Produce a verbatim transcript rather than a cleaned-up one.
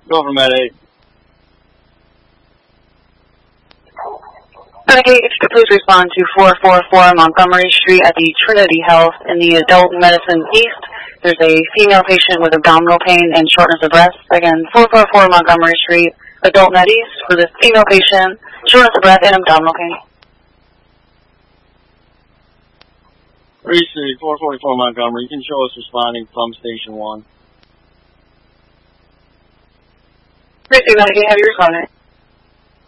Go for Med eight. Okay, if you could please respond to four four four Montgomery Street at the Trinity Health in the Adult Medicine East. There's a female patient with abdominal pain and shortness of breath. Again, four four four Montgomery Street, Adult Med East, for this female patient, shortness of breath and abdominal pain. three C, four forty-four Montgomery, you can show us responding from Station one. three C, Medicaid, have you responded?